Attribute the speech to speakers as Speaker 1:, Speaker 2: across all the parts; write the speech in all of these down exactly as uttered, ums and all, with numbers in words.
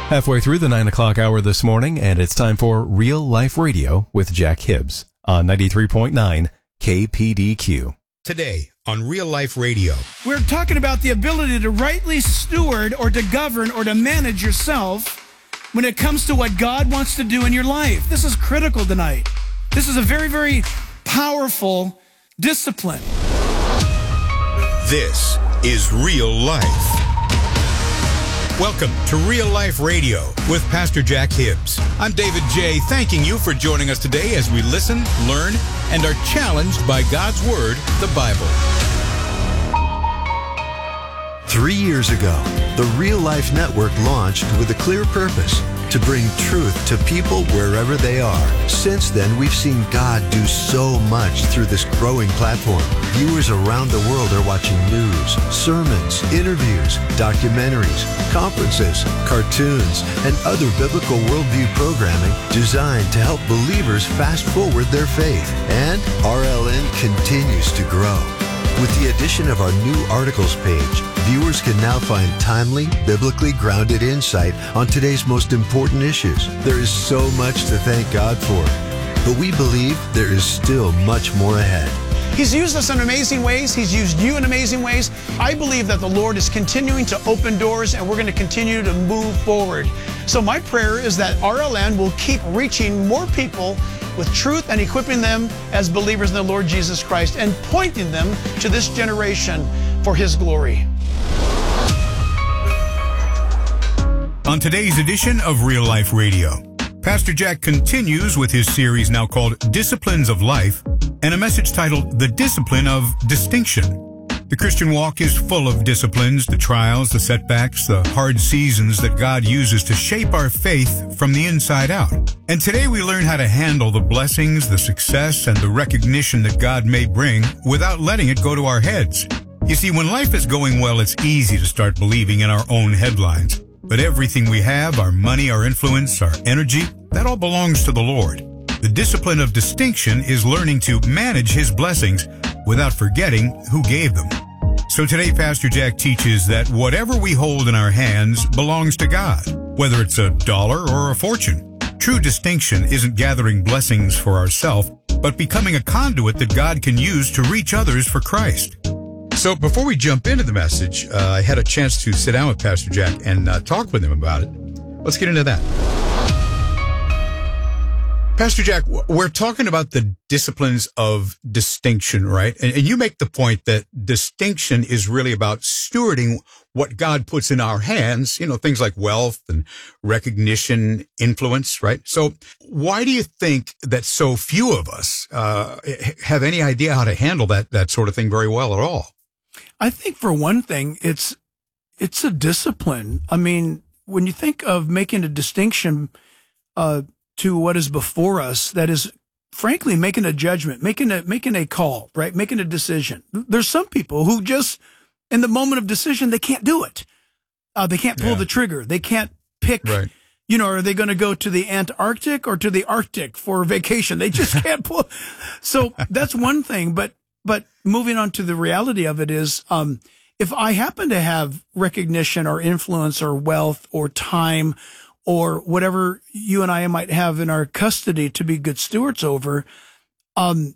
Speaker 1: Halfway through the nine o'clock hour this morning, and it's time for Real Life Radio with Jack Hibbs on ninety-three point nine K P D Q.
Speaker 2: Today on Real Life Radio,
Speaker 3: we're talking about the ability to rightly steward or to govern or to manage yourself when it comes to what God wants to do in your life. This is critical tonight. This is a very, very powerful discipline.
Speaker 2: This is Real Life. Welcome to Real Life Radio with Pastor Jack Hibbs. I'm David J., thanking you for joining us today as we listen, learn, and are challenged by God's Word, the Bible.
Speaker 4: Three years ago, the Real Life Network launched with a clear purpose: to bring truth to people wherever they are. Since then, we've seen God do so much through this growing platform. Viewers around the world are watching news, sermons, interviews, documentaries, conferences, cartoons, and other biblical worldview programming designed to help believers fast forward their faith. And R L N continues to grow. With the addition of our new articles page, viewers can now find timely, biblically grounded insight on today's most important issues. There is so much to thank God for, but we believe there is still much more ahead.
Speaker 3: He's used us in amazing ways. He's used you in amazing ways. I believe that the Lord is continuing to open doors, and we're going to continue to move forward. So my prayer is that R L N will keep reaching more people with truth and equipping them as believers in the Lord Jesus Christ and pointing them to this generation for His glory.
Speaker 2: On today's edition of Real Life Radio, Pastor Jack continues with his series now called Disciplines of Life, and a message titled The Discipline of Distinction. The Christian walk is full of disciplines, the trials, the setbacks, the hard seasons that God uses to shape our faith from the inside out. And today we learn how to handle the blessings, the success, and the recognition that God may bring without letting it go to our heads. You see, when life is going well, it's easy to start believing in our own headlines. But everything we have, our money, our influence, our energy, that all belongs to the Lord. The discipline of distinction is learning to manage His blessings without forgetting who gave them. So today, Pastor Jack teaches that whatever we hold in our hands belongs to God, whether it's a dollar or a fortune. True distinction isn't gathering blessings for ourselves, but becoming a conduit that God can use to reach others for Christ. So before we jump into the message, uh, I had a chance to sit down with Pastor Jack and uh, talk with him about it. Let's get into that. Pastor Jack, we're talking about the disciplines of distinction, right? And, and you make the point that distinction is really about stewarding what God puts in our hands, you know, things like wealth and recognition, influence, right? So why do you think that so few of us uh, have any idea how to handle that that sort of thing very well at all?
Speaker 3: I think for one thing, it's it's a discipline. I mean, when you think of making a distinction uh, to what is before us, that is, frankly, making a judgment, making a making a call, right? Making a decision. There's some people who just, in the moment of decision, they can't do it. Uh, they can't pull yeah. the trigger. They can't pick. Right. You know, are they going to go to the Antarctic or to the Arctic for vacation? They just can't pull. So that's one thing. But but moving on to the reality of it is, um, if I happen to have recognition or influence or wealth or time or whatever you and I might have in our custody to be good stewards over, um,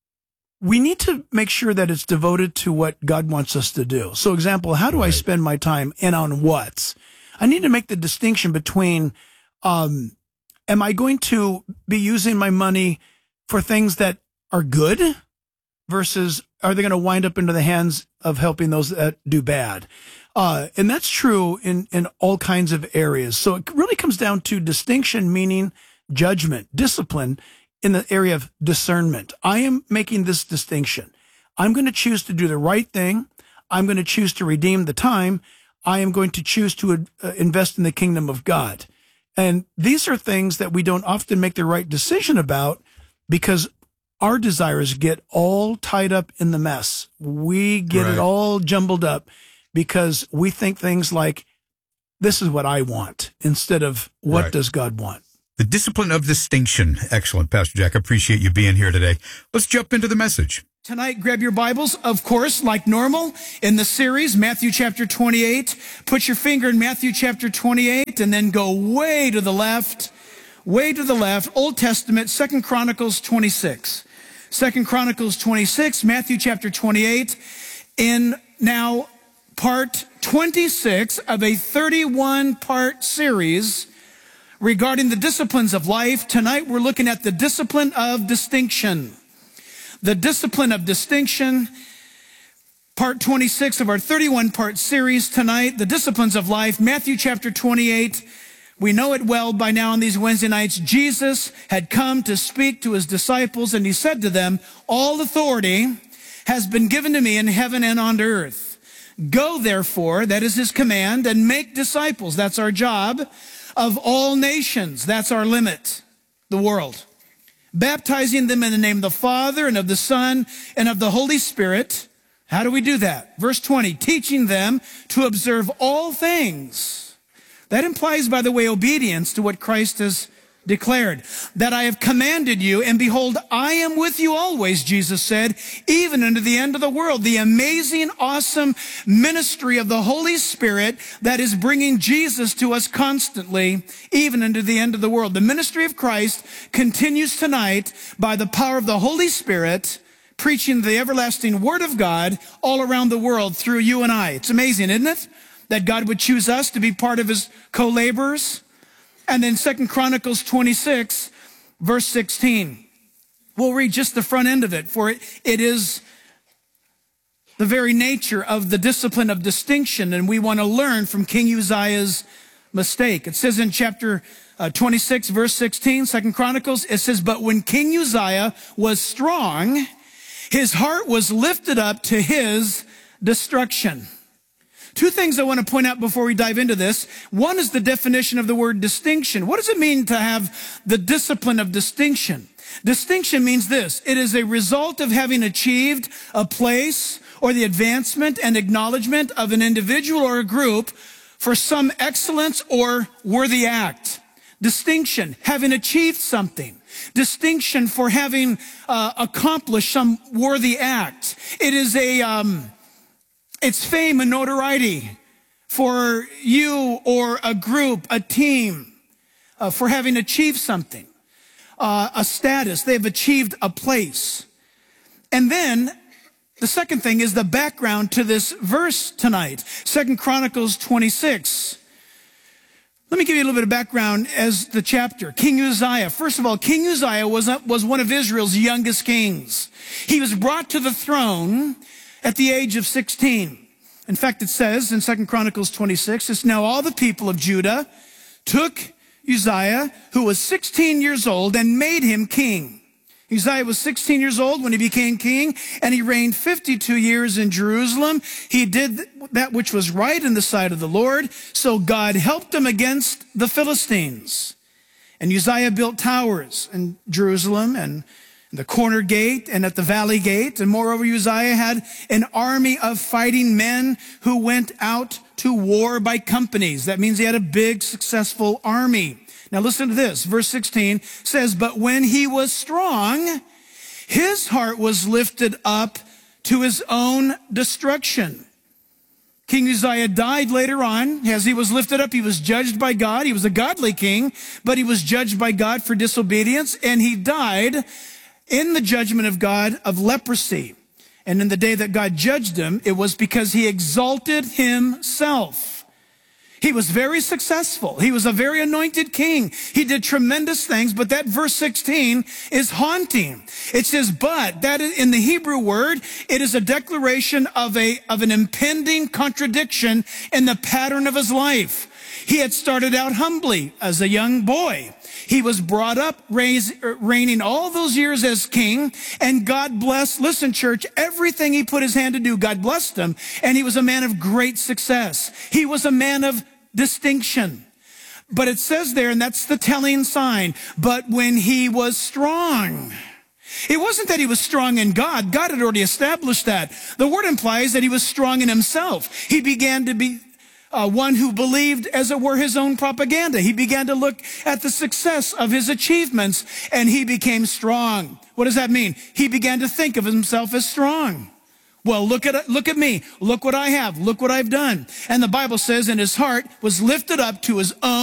Speaker 3: we need to make sure that it's devoted to what God wants us to do. So, example, how do right. I spend my time and on what? I need to make the distinction between, um, am I going to be using my money for things that are good versus are they going to wind up into the hands of helping those that do bad? Uh, and that's true in, in all kinds of areas. So it really comes down to distinction, meaning judgment, discipline in the area of discernment. I am making this distinction. I'm going to choose to do the right thing. I'm going to choose to redeem the time. I am going to choose to uh, invest in the kingdom of God. And these are things that we don't often make the right decision about because our desires get all tied up in the mess. We get right. it all jumbled up because we think things like, this is what I want, instead of what right. does God want?
Speaker 2: The discipline of distinction. Excellent, Pastor Jack. I appreciate you being here today. Let's jump into the message.
Speaker 3: Tonight, grab your Bibles, of course, like normal, in the series, Matthew chapter twenty-eight. Put your finger in Matthew chapter twenty-eight and then go way to the left, way to the left, Old Testament, Second Chronicles twenty-six. Second Chronicles twenty-six, Matthew chapter twenty-eight, in now part twenty-six of a thirty-one part series regarding the disciplines of life. Tonight, we're looking at the discipline of distinction. The discipline of distinction, part twenty-six of our thirty-one part series tonight, the disciplines of life, Matthew chapter twenty-eight. We know it well by now on these Wednesday nights. Jesus had come to speak to his disciples, and he said to them, all authority has been given to me in heaven and on earth. Go therefore, that is his command, and make disciples, that's our job, of all nations, that's our limit, the world. Baptizing them in the name of the Father and of the Son and of the Holy Spirit. How do we do that? Verse twenty, teaching them to observe all things. That implies, by the way, obedience to what Christ has declared. That I have commanded you, and behold, I am with you always, Jesus said, even unto the end of the world. The amazing, awesome ministry of the Holy Spirit that is bringing Jesus to us constantly, even unto the end of the world. The ministry of Christ continues tonight by the power of the Holy Spirit, preaching the everlasting Word of God all around the world through you and I. It's amazing, isn't it? That God would choose us to be part of his co-laborers. And then Second Chronicles twenty-six, verse sixteen. We'll read just the front end of it, for it, it is the very nature of the discipline of distinction, and we want to learn from King Uzziah's mistake. It says in chapter uh, twenty-six, verse sixteen, Second Chronicles, it says, but when King Uzziah was strong, his heart was lifted up to his destruction. Two things I want to point out before we dive into this. One is the definition of the word distinction. What does it mean to have the discipline of distinction? Distinction means this. It is a result of having achieved a place or the advancement and acknowledgement of an individual or a group for some excellence or worthy act. Distinction, having achieved something. Distinction for having uh, accomplished some worthy act. It is a... Um, It's fame and notoriety for you or a group, a team, uh, for having achieved something, uh, a status. They've achieved a place. And then the second thing is the background to this verse tonight, Second Chronicles twenty-six. Let me give you a little bit of background as the chapter. King Uzziah. First of all, King Uzziah was, a, was one of Israel's youngest kings. He was brought to the throne at the age of sixteen. In fact, it says in Second Chronicles twenty-six, it's now all the people of Judah took Uzziah, who was sixteen years old, and made him king. Uzziah was sixteen years old when he became king, and he reigned fifty-two years in Jerusalem. He did that which was right in the sight of the Lord, so God helped him against the Philistines. And Uzziah built towers in Jerusalem and the corner gate and at the valley gate. And moreover, Uzziah had an army of fighting men who went out to war by companies. That means he had a big, successful army. Now listen to this. Verse sixteen says, but when he was strong, his heart was lifted up to his own destruction. King Uzziah died later on. As he was lifted up, he was judged by God. He was a godly king, but he was judged by God for disobedience, and he died in the judgment of God of leprosy. And in the day that God judged him, it was because he exalted himself. He was very successful. He was a very anointed king. He did tremendous things, but that verse sixteen is haunting. It says, but, that is, in the Hebrew word, it is a declaration of a, of an impending contradiction in the pattern of his life. He had started out humbly as a young boy. He was brought up, raised, reigning all those years as king, and God blessed, listen church, everything he put his hand to do, God blessed him, and he was a man of great success. He was a man of distinction. But it says there, and that's the telling sign, but when he was strong. It wasn't that he was strong in God. God had already established that. The word implies that he was strong in himself. He began to be Uh, one who believed, as it were, his own propaganda. He began to look at the success of his achievements, and he became strong. What does that mean? He began to think of himself as strong. Well, look at look at me. Look what I have. Look what I've done. And the Bible says, and his heart was lifted up to his own